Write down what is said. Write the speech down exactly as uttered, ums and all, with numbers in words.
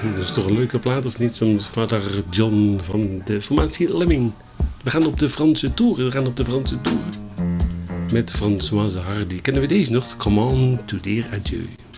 Dat is toch een leuke plaat of niet? Zo'n vader John van de formatie Lemming. We gaan op de Franse tour. We gaan op de Franse tour. Met Françoise Hardy. Kennen we deze nog? Comment te dire adieu.